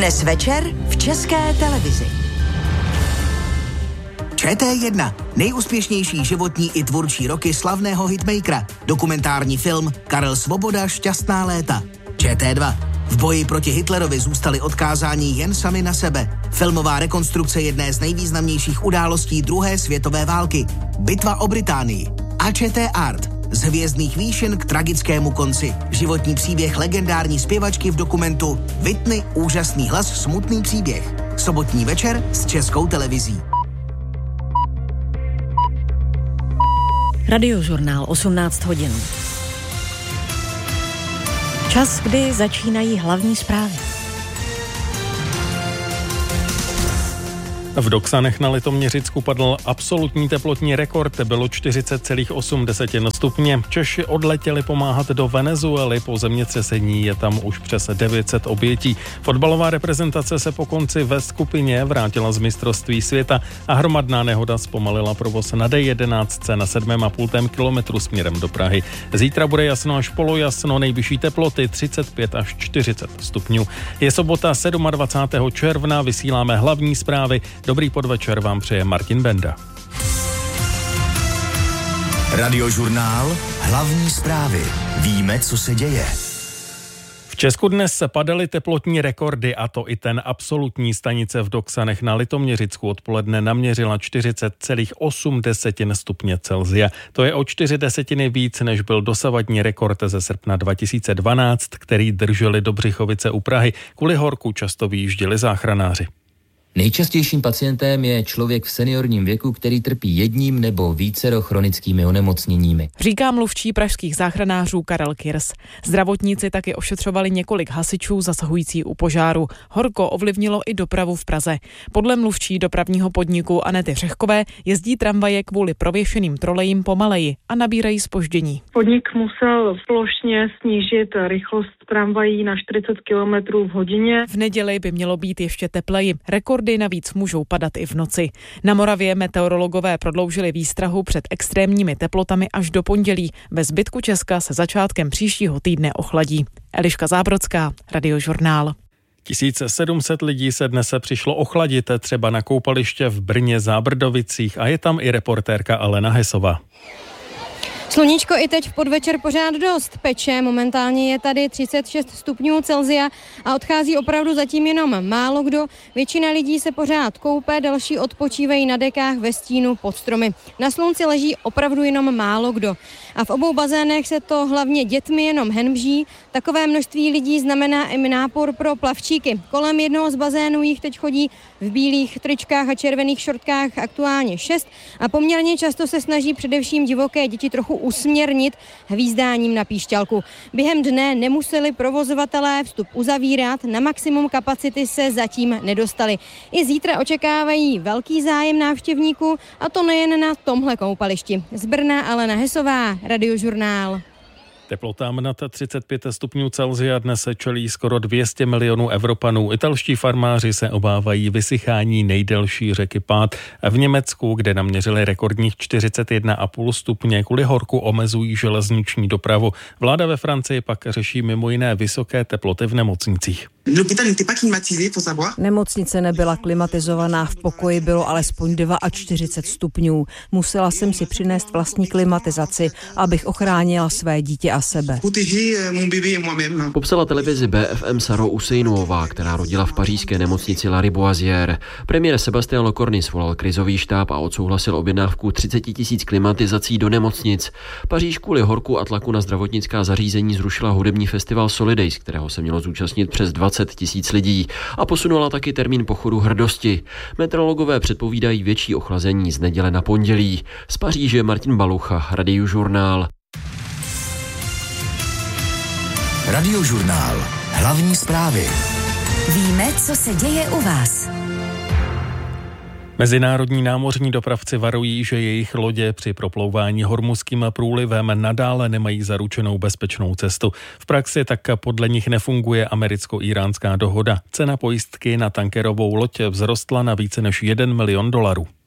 Dnes večer v České televizi. ČT1. Nejúspěšnější životní i tvůrčí roky slavného hitmakera. Dokumentární film Karel Svoboda Šťastná léta. ČT2. V boji proti Hitlerovi zůstali odkázáni jen sami na sebe. Filmová rekonstrukce jedné z nejvýznamnějších událostí druhé světové války. Bitva o Británii. A ČT Art. Z hvězdných výšin k tragickému konci. Životní příběh legendární zpěvačky v dokumentu Whitney, úžasný hlas, smutný příběh. Sobotní večer s Českou televizí. Radiožurnál 18 hodin. Čas, kdy začínají hlavní zprávy. V Doksanech na Litoměřicku padl absolutní teplotní rekord, bylo 40,8 stupně. Češi odletěli pomáhat do Venezuely, po zemětřesení je tam už přes 900 obětí. Fotbalová reprezentace se po konci ve skupině vrátila z mistrovství světa a hromadná nehoda zpomalila provoz na D11 na 7,5 kilometru směrem do Prahy. Zítra bude jasno až polojasno, nejvyšší teploty 35 až 40 stupňů. Je sobota 27. června, vysíláme hlavní zprávy. Dobrý podvečer vám přeje Martin Benda. Radiožurnál, hlavní zprávy. Víme, co se děje. V Česku dnes se padaly teplotní rekordy, a to i ten absolutní. Stanice v Doksanech na Litoměřicku odpoledne naměřila 40,8 stupně Celsia. To je o 4 desetiny víc, než byl dosavadní rekord ze srpna 2012, který drželi do Břichovice u Prahy. Kvůli horku často vyjížděli záchranáři. Nejčastějším pacientem je člověk v seniorním věku, který trpí jedním nebo vícero chronickými onemocněními. Říká mluvčí pražských záchranářů Karel Kirs. Zdravotníci taky ošetřovali několik hasičů zasahující u požáru. Horko ovlivnilo i dopravu v Praze. Podle mluvčí dopravního podniku Anety Řehkové jezdí tramvaje kvůli prověšeným trolejím pomaleji a nabírají zpoždění. Podnik musel plošně snížit rychlost tramvají na 40 km v hodině. V neděli by mělo být ještě tepleji. Rekordy navíc můžou padat i v noci. Na Moravě meteorologové prodloužili výstrahu před extrémními teplotami až do pondělí. Ve zbytku Česka se začátkem příštího týdne ochladí. Eliška Zábrodská, Radiožurnál. 1700 lidí se dnes přišlo ochladit, třeba na koupaliště v Brně Zábrdovicích, a je tam i reportérka Alena Hesová. Sluníčko i teď v podvečer pořád dost peče, momentálně je tady 36 stupňů Celsia a odchází opravdu zatím jenom málo kdo. Většina lidí se pořád koupe, další odpočívají na dekách ve stínu pod stromy. Na slunci leží opravdu jenom málo kdo. A v obou bazénech se to hlavně dětmi jenom henbří. Takové množství lidí znamená i nápor pro plavčíky. Kolem jednoho z bazénů jich teď chodí v bílých tričkách a červených šortkách aktuálně 6 a poměrně často se snaží především divoké děti trochu usměrnit hvízdáním na píšťalku. Během dne nemuseli provozovatelé vstup uzavírat, na maximum kapacity se zatím nedostali. I zítra očekávají velký zájem návštěvníků, a to nejen na tomhle koupališti. Z Brna Alena Hesová, Radiožurnál. Teplotám nad 35 stupňů Celsia dnes se čelí skoro 200 milionů Evropanů. Italští farmáři se obávají vysychání nejdelší řeky Pád. V Německu, kde naměřili rekordních 41,5 stupně, kvůli horku omezují železniční dopravu. Vláda ve Francii pak řeší mimo jiné vysoké teploty v nemocnicích. Nemocnice nebyla klimatizovaná, v pokoji bylo alespoň 42 stupňů. Musela jsem si přinést vlastní klimatizaci, abych ochránila své dítě a sebe. Popsala televizi BFM Saro Useinová, která rodila v pařížské nemocnici Lariboisière. Premiér Sébastien Lecornu svolal krizový štáb a odsouhlasil objednávku 30 000 klimatizací do nemocnic. Paříž kvůli horku a tlaku na zdravotnická zařízení zrušila hudební festival Solidays, kterého se mělo zúčastnit přes 20 000 lidí, a posunula taky termín pochodu hrdosti. Meteorologové předpovídají větší ochlazení z neděle na pondělí. Z Paříže Martin Balucha, Radiožurnál. Radiožurnál. Hlavní zprávy. Víme, co se děje u vás. Mezinárodní námořní dopravci varují, že jejich lodě při proplouvání Hormuzským průlivem nadále nemají zaručenou bezpečnou cestu. V praxi tak podle nich nefunguje americko-íránská dohoda. Cena pojistky na tankerovou loď vzrostla na více než $1 milion.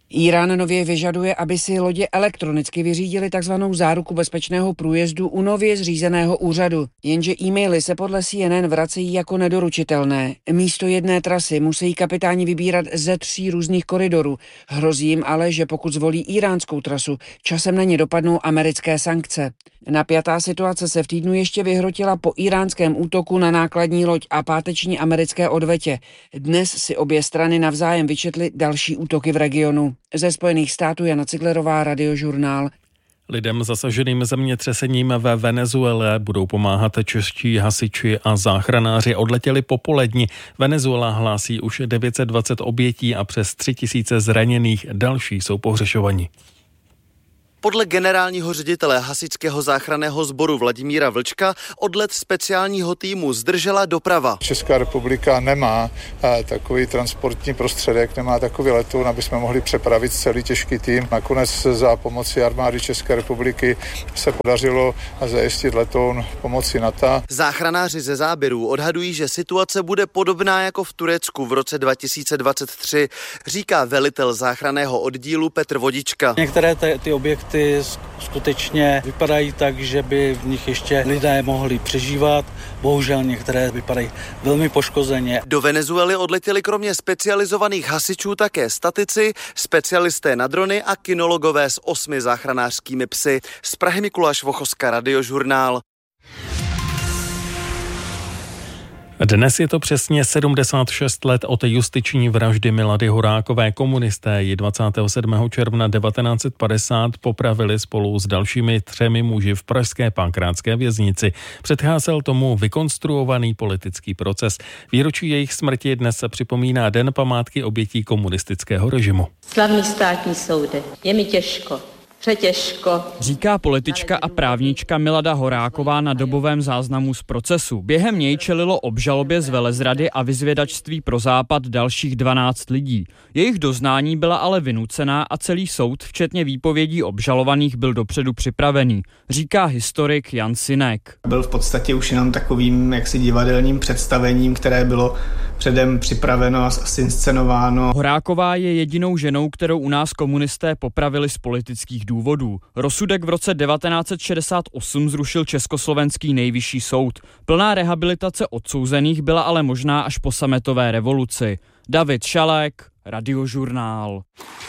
Írán nově vyžaduje, aby si lodě elektronicky vyřídili takzvanou záruku bezpečného průjezdu u nově zřízeného úřadu. Jenže e-maily se podle CNN vracejí jako nedoručitelné. Místo jedné trasy musí kapitáni vybírat ze 3 různých koridorů. Hrozí jim ale, že pokud zvolí iránskou trasu, časem na ně dopadnou americké sankce. Napjatá situace se v týdnu ještě vyhrotila po íránském útoku na nákladní loď a páteční americké odvetě. Dnes si obě strany navzájem vyčetly další útoky v regionu. Ze Spojených států Jana Ciglerová, Radiožurnál. Lidem zasaženým zemětřesením ve Venezuele budou pomáhat čeští hasiči a záchranáři. Odletěli popoledni. Venezuela hlásí už 920 obětí a přes 3000 zraněných. Další jsou pohřešovaní. Podle generálního ředitele hasičského záchranného sboru Vladimíra Vlčka odlet speciálního týmu zdržela doprava. Česká republika nemá takový transportní prostředek, nemá takový letoun, aby jsme mohli přepravit celý těžký tým. Nakonec za pomoci armády České republiky se podařilo zajistit letoun pomocí NATO. Záchranáři ze záběrů odhadují, že situace bude podobná jako v Turecku v roce 2023, říká velitel záchranného oddílu Petr Vodička. Některé ty objekty skutečně vypadají tak, že by v nich ještě lidé mohli přežívat. Bohužel některé vypadají velmi poškozeně. Do Venezuely odletěli kromě specializovaných hasičů také statici, specialisté na drony a kinologové s 8 záchranářskými psy. Z Prahy Mikuláš Vochoska, Radiožurnál. Dnes je to přesně 76 let od justiční vraždy Milady Horákové. Komunisté ji 27. června 1950 popravili spolu s dalšími 3 muži v pražské Pankrátské věznici. Předcházel tomu vykonstruovaný politický proces. Výročí jejich smrti dnes se připomíná Den památky obětí komunistického režimu. Slavný státní soude, je mi těžko. Přetěžko. Říká politička a právnička Milada Horáková na dobovém záznamu z procesu. Během něj čelilo obžalobě z velezrady a vyzvědačství pro Západ dalších 12 lidí. Jejich doznání byla ale vynucená a celý soud, včetně výpovědí obžalovaných, byl dopředu připravený, říká historik Jan Sinek. Byl v podstatě už jenom takovým jaksi divadelním představením, které bylo předem připraveno a zinscenováno. Horáková je jedinou ženou, kterou u nás komunisté popravili z politických důvodů. Rozsudek v roce 1968 zrušil Československý nejvyšší soud. Plná rehabilitace odsouzených byla ale možná až po sametové revoluci. David Šalek, Radiožurnál.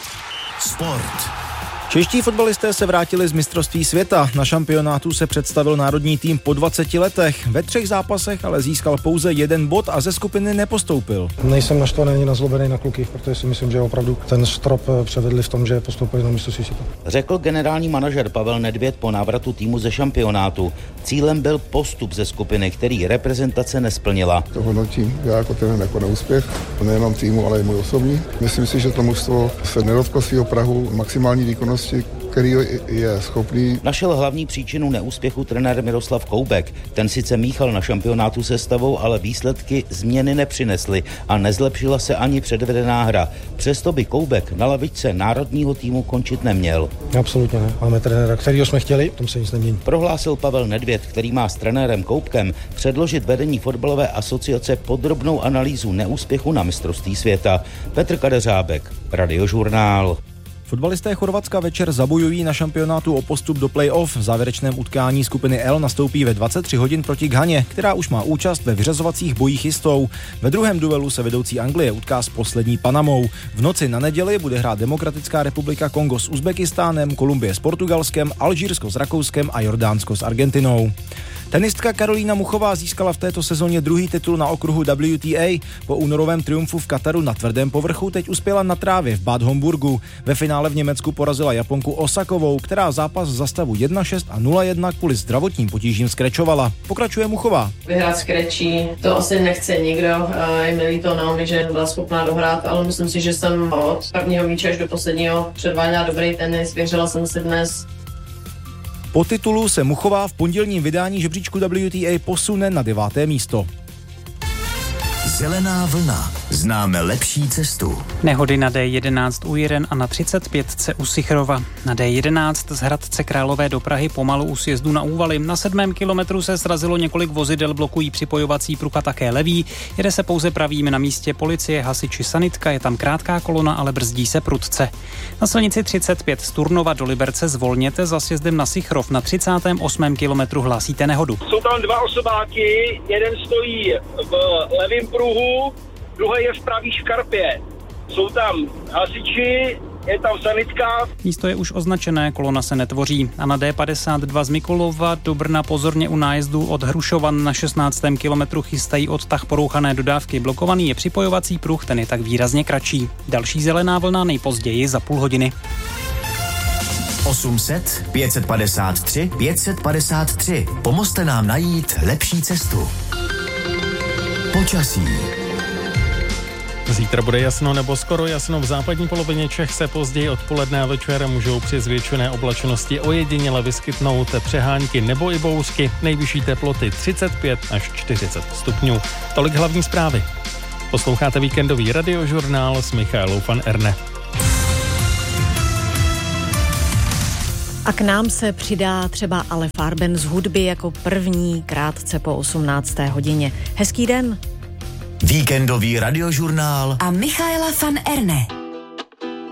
Sport. Čeští fotbalisté se vrátili z mistrovství světa. Na šampionátu se představil národní tým po 20 letech. Ve 3 zápasech ale získal pouze 1 bod a ze skupiny nepostoupil. Nejsem naštvaný ani nazlobený na kluky, protože si myslím, že opravdu ten strop převedli v tom, že postoupili na mistrovství světa. Řekl generální manažer Pavel Nedvěd po návratu týmu ze šampionátu. Cílem byl postup ze skupiny, který reprezentace nesplnila. To hodnotím já jako ten jako neúspěch, nejenom týmu, ale i můj osobní. Myslím si, že to mužstvo se nedotklo svého prahu maximální výkonnosti, který je schopný. Našel hlavní příčinu neúspěchu trenér Miroslav Koubek. Ten sice míchal na šampionátu sestavou, ale výsledky změny nepřinesly a nezlepšila se ani předvedená hra. Přesto by Koubek na lavičce národního týmu končit neměl. Absolutně ne. Máme trenéra, kterýho jsme chtěli, tom se nic nemění. Prohlásil Pavel Nedvěd, který má s trenérem Koubkem předložit vedení fotbalové asociace podrobnou analýzu neúspěchu na mistrovství světa. Petr Kadeřábek, Radiožurnál. Fotbalisté Chorvatska večer zabojují na šampionátu o postup do play-off. V závěrečném utkání skupiny L nastoupí ve 23 hodin proti Ghaně, která už má účast ve vyřazovacích bojích jistou. Ve druhém duelu se vedoucí Anglie utká s poslední Panamou. V noci na neděli bude hrát Demokratická republika Kongo s Uzbekistánem, Kolumbie s Portugalskem, Alžírsko s Rakouskem a Jordánsko s Argentinou. Tenistka Karolína Muchová získala v této sezóně 2. titul na okruhu WTA. Po únorovém triumfu v Kataru na tvrdém povrchu teď uspěla na trávě v Bad Homburgu. Ve finále v Německu porazila Japonku Osakovou, která zápas za stavu 1-6 a 0-1 kvůli zdravotním potížím skrečovala. Pokračuje Muchová. Vyhrát skrečí, to asi nechce nikdo. Je mi líto Naomi, že byla schopná dohrát, ale myslím si, že jsem od prvního míče až do posledního předváděla dobrý tenis. Věřila jsem si dnes. Po titulu se Muchová v pondělním vydání žebříčku WTA posune na 9. místo. Zelená vlna. Známe lepší cestu. Nehody na D11 u Jiren a na 35 u Sichrova. Na D11 z Hradce Králové do Prahy pomalu u sjezdu na Úvaly. Na 7. kilometru se srazilo několik vozidel, blokují připojovací pruh a také levý. Jede se pouze pravým, na místě policie, hasiči, sanitka, je tam krátká kolona, ale brzdí se prudce. Na silnici 35 z Turnova do Liberce zvolněte za sjezdem na Sichrov. Na 38. kilometru hlásíte nehodu. Jsou tam dva osobáky, jeden stojí v levém pruhu, druhý je v pravý škarpě. Jsou tam hasiči, je tam sanitka. Místo je už označené, kolona se netvoří. A na D52 z Mikulova do Brna pozorně u nájezdu od Hrušovan na 16. kilometru chystají odtah porouchané dodávky. Blokovaný je připojovací pruh, ten je tak výrazně kratší. Další zelená vlna nejpozději za půl hodiny. 800 553 553. Pomozte nám najít lepší cestu. Počasí. Zítra bude jasno nebo skoro jasno. V západní polovině Čech se později odpoledne a večer můžou při zvětšené oblačnosti ojediněle vyskytnout přehánky nebo i bouřky. Nejvyšší teploty 35 až 40 stupňů. Tolik hlavní zprávy. Posloucháte víkendový radiožurnál s Michaelou van Erne. A k nám se přidá třeba Ale Farben z hudby jako první krátce po 18. hodině. Hezký den. Víkendový radiožurnál a Michaela van Erne.